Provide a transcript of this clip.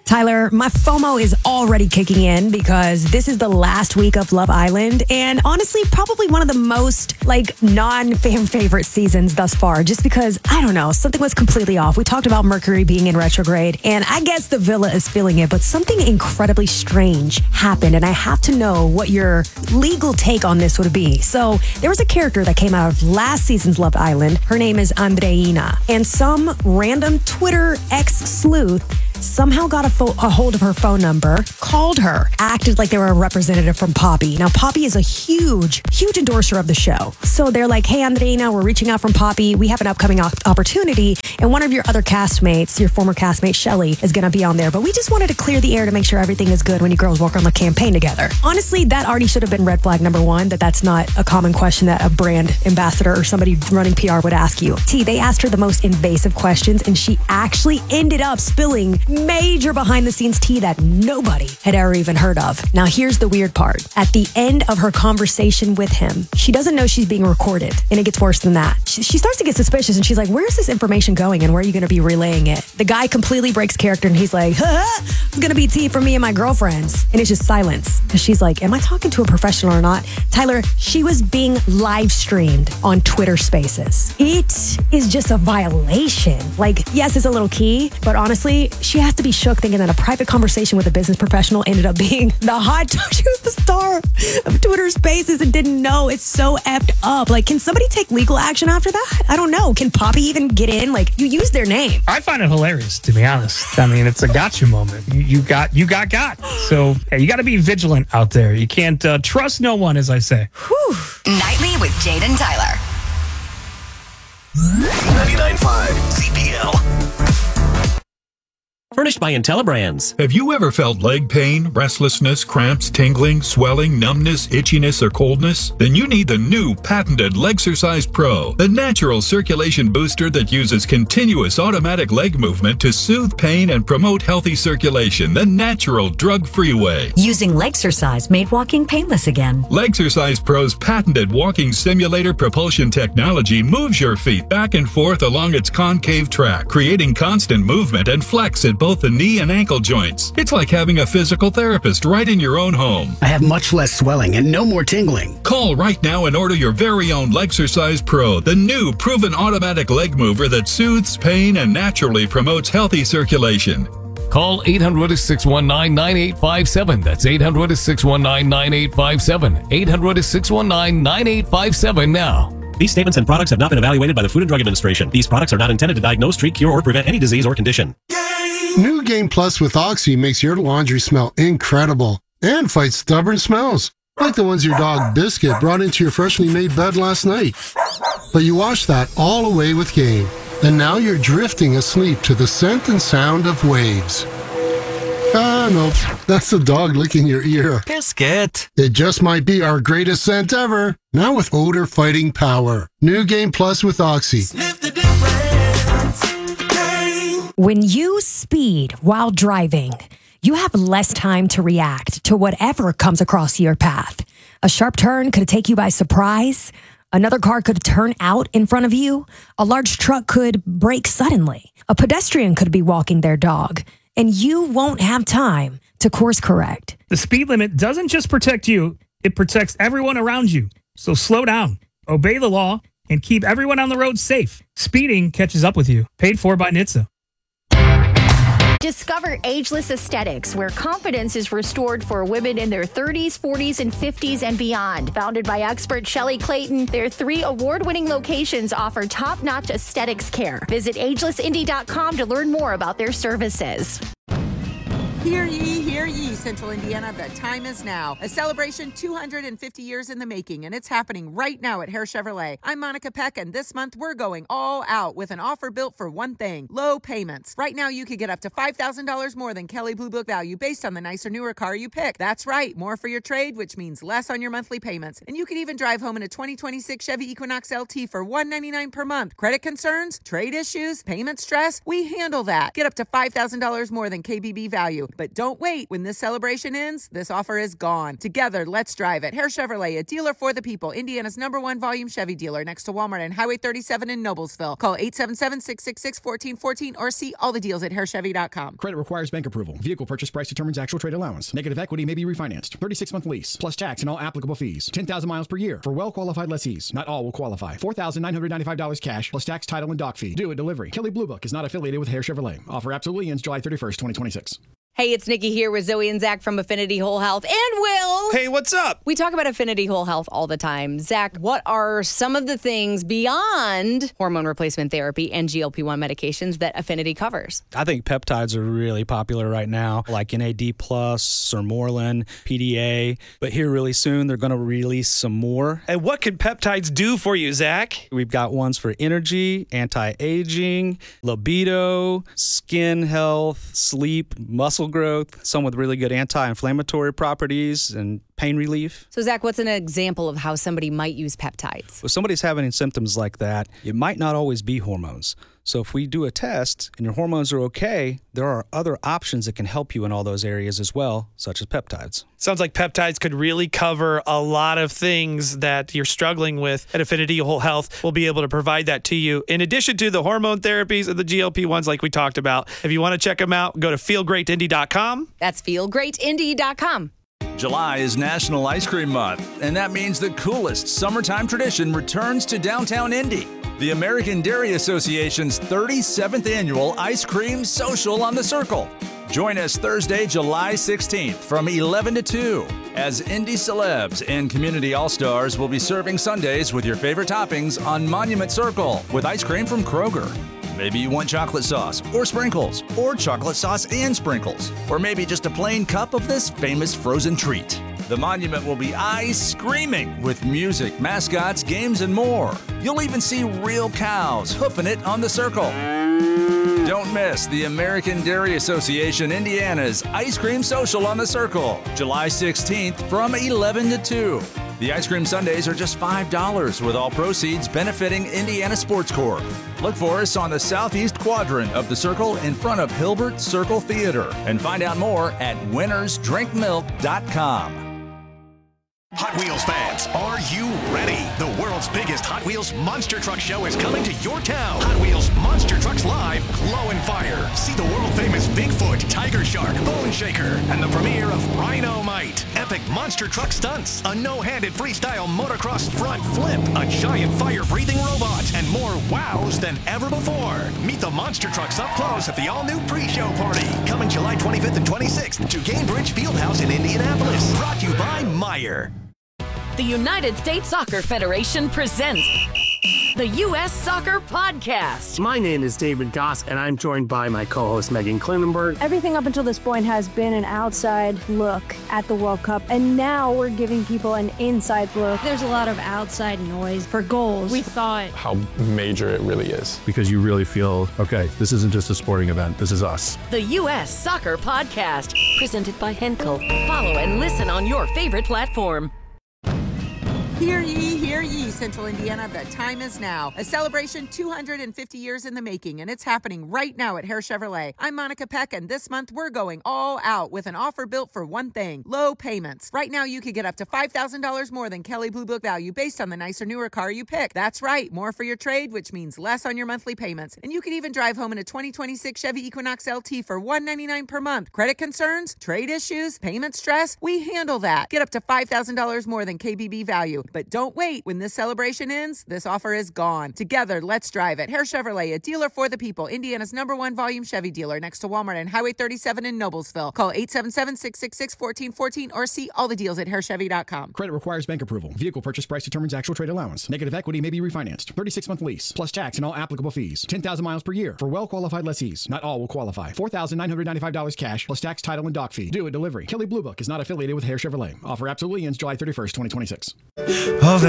Tyler, my FOMO is already kicking in because this is the last week of Love Island and honestly, probably one of the most non-fan favorite seasons thus far just because, I don't know, something was completely off. We talked about Mercury being in retrograde and I guess the villa is feeling it, but something incredibly strange happened and I have to know what your legal take on this would be. So there was a character that came out of last season's Love Island. Her name is Andreina and some random Twitter ex-sleuth somehow got a hold of her phone number, called her, acted like they were a representative from Poppy. Now, Poppy is a huge endorser of the show. So they're like, hey, Andreina, we're reaching out from Poppy. We have an upcoming opportunity. And one of your other castmates, your former castmate, Shelly, is going to be on there. But we just wanted to clear the air to make sure everything is good when you girls work on the campaign together. Honestly, that already should have been red flag number one, that's not a common question that a brand ambassador or somebody running PR would ask you. They asked her the most invasive questions and she actually ended up spilling major behind the scenes tea that nobody had ever even heard of. Now, here's the weird part. At the end of her conversation with him, she doesn't know she's being recorded, and it gets worse than that. She starts to get suspicious, and she's like, where's this information going, and where are you going to be relaying it? The guy completely breaks character, and he's like, it's going to be tea for me and my girlfriends. And it's just silence. Because she's like, am I talking to a professional or not? Tyler, she was being live streamed on Twitter Spaces. It is just a violation. Yes, it's a little key, but honestly, she has to be shook thinking that a private conversation with a business professional ended up being the hot dog. She was the star of Twitter Spaces and didn't know. It's so effed up. Can somebody take legal action after that? I don't know. Can Poppy even get in? You used their name. I find it hilarious, to be honest. I mean, it's a gotcha moment. You got. So you got to be vigilant out there. You can't trust no one, as I say. Whew. Nightly with Jade and Tyler. 99.5 CPL. Furnished by IntelliBrands. Have you ever felt leg pain, restlessness, cramps, tingling, swelling, numbness, itchiness, or coldness? Then you need the new patented Legsercise Pro, the natural circulation booster that uses continuous automatic leg movement to soothe pain and promote healthy circulation the natural, drug-free way. Using Legsercise made walking painless again. Legsercise Pro's patented walking simulator propulsion technology moves your feet back and forth along its concave track, creating constant movement and flex at both the knee and ankle joints. It's like having a physical therapist right in your own home. I have much less swelling and no more tingling. Call right now and order your very own Legsercise Pro, the new proven automatic leg mover that soothes pain and naturally promotes healthy circulation. Call 800-619-9857. That's 800-619-9857. 800-619-9857 now. These statements and products have not been evaluated by the Food and Drug Administration. These products are not intended to diagnose, treat, cure, or prevent any disease or condition. New Game Plus with Oxy makes your laundry smell incredible and fights stubborn smells, like the ones your dog Biscuit brought into your freshly made bed last night. But you washed that all away with Game, and now you're drifting asleep to the scent and sound of waves. Nope, that's the dog licking your ear. Biscuit. It just might be our greatest scent ever, now with odor fighting power. New Game Plus with Oxy. Sniff the difference. When you speed while driving, you have less time to react to whatever comes across your path. A sharp turn could take you by surprise. Another car could turn out in front of you. A large truck could brake suddenly. A pedestrian could be walking their dog. And you won't have time to course correct. The speed limit doesn't just protect you, it protects everyone around you. So slow down, obey the law, and keep everyone on the road safe. Speeding catches up with you. Paid for by NHTSA. Discover Ageless Aesthetics, where confidence is restored for women in their 30s, 40s, and 50s and beyond. Founded by expert Shelley Clayton, their 3 award-winning locations offer top-notch aesthetics care. Visit agelessindy.com to learn more about their services. Hear ye, Central Indiana, the time is now. A celebration 250 years in the making, and it's happening right now at Hare Chevrolet. I'm Monica Peck, and this month we're going all out with an offer built for one thing: low payments. Right now you could get up to $5,000 more than Kelley Blue Book value based on the nicer, newer car you pick. That's right, more for your trade, which means less on your monthly payments. And you could even drive home in a 2026 Chevy Equinox LT for $199 per month. Credit concerns, trade issues, payment stress, we handle that. Get up to $5,000 more than KBB value. But don't wait. When this celebration ends, this offer is gone. Together, let's drive it. Hare Chevrolet, a dealer for the people. Indiana's #1 volume Chevy dealer next to Walmart and Highway 37 in Noblesville. Call 877-666-1414 or see all the deals at harechevy.com. Credit requires bank approval. Vehicle purchase price determines actual trade allowance. Negative equity may be refinanced. 36-month lease, plus tax and all applicable fees. 10,000 miles per year for well-qualified lessees. Not all will qualify. $4,995 cash, plus tax, title, and dock fee. Due at delivery. Kelley Blue Book is not affiliated with Hare Chevrolet. Offer absolutely ends July 31st, 2026. Hey, it's Nikki here with Zoe and Zach from Affinity Whole Health. And Will. Hey, what's up? We talk about Affinity Whole Health all the time. Zach, what are some of the things beyond hormone replacement therapy and GLP-1 medications that Affinity covers? I think peptides are really popular right now, like NAD+, Sermorelin, PDA. But here really soon, they're going to release some more. And what can peptides do for you, Zach? We've got ones for energy, anti-aging, libido, skin health, sleep, muscle growth, some with really good anti-inflammatory properties and pain relief. So, Zach, what's an example of how somebody might use peptides? If somebody's having symptoms like that, it might not always be hormones. So if we do a test and your hormones are okay, there are other options that can help you in all those areas as well, such as peptides. Sounds like peptides could really cover a lot of things that you're struggling with, and Affinity Whole Health will be able to provide that to you. In addition to the hormone therapies and the GLP-1s like we talked about, if you want to check them out, go to feelgreatindy.com. That's feelgreatindy.com. July is National Ice Cream Month, and that means the coolest summertime tradition returns to downtown Indy. The American Dairy Association's 37th annual Ice Cream Social on the Circle. Join us Thursday, July 16th from 11 to 2 as Indy celebs and community all-stars will be serving sundaes with your favorite toppings on Monument Circle with ice cream from Kroger. Maybe you want chocolate sauce or sprinkles or chocolate sauce and sprinkles, or maybe just a plain cup of this famous frozen treat. The Monument will be ice-screaming with music, mascots, games, and more. You'll even see real cows hoofing it on the circle. Don't miss the American Dairy Association Indiana's Ice Cream Social on the Circle, July 16th from 11 to 2. The ice cream sundaes are just $5 with all proceeds benefiting Indiana Sports Corp. Look for us on the southeast quadrant of the Circle in front of Hilbert Circle Theater and find out more at winnersdrinkmilk.com. Hot Wheels fans, are you ready? The world's biggest Hot Wheels Monster Truck Show is coming to your town. Hot Wheels Monster Trucks Live, Glow and Fire. See the world-famous Bigfoot, Tiger Shark, Bone Shaker, and the premiere of Rhino-Mite. Epic monster truck stunts, a no-handed freestyle motocross front flip, a giant fire-breathing robot, and more wows than ever before. Meet the monster trucks up close at the all-new pre-show party, coming July 25th and 26th to Gainbridge Fieldhouse in Indianapolis. Brought to you by Meyer. The United States Soccer Federation presents the U.S. Soccer Podcast. My name is David Goss, and I'm joined by my co-host Megan Klinenberg. Everything up until this point has been an outside look at the World Cup, and now we're giving people an inside look. There's a lot of outside noise for goals. We thought how major it really is. Because you really feel, okay, this isn't just a sporting event, this is us. The U.S. Soccer Podcast, presented by Henkel. Follow and listen on your favorite platform. Hear ye, Central Indiana, the time is now. A celebration 250 years in the making, and it's happening right now at Hare Chevrolet. I'm Monica Peck, and this month we're going all out with an offer built for one thing: low payments. Right now you could get up to $5,000 more than Kelley Blue Book value based on the nicer, newer car you pick. That's right, more for your trade, which means less on your monthly payments. And you could even drive home in a 2026 Chevy Equinox LT for $199 per month. Credit concerns, trade issues, payment stress, we handle that. Get up to $5,000 more than KBB value. But don't wait. When this celebration ends, this offer is gone. Together, let's drive it. Hare Chevrolet, a dealer for the people. Indiana's #1 volume Chevy dealer next to Walmart and Highway 37 in Noblesville. Call 877-666-1414 or see all the deals at harechevy.com. Credit requires bank approval. Vehicle purchase price determines actual trade allowance. Negative equity may be refinanced. 36-month lease, plus tax and all applicable fees. 10,000 miles per year for well-qualified lessees. Not all will qualify. $4,995 cash, plus tax, title, and dock fee. Due at delivery. Kelley Blue Book is not affiliated with Hare Chevrolet. Offer absolutely ends July 31st, 2026. All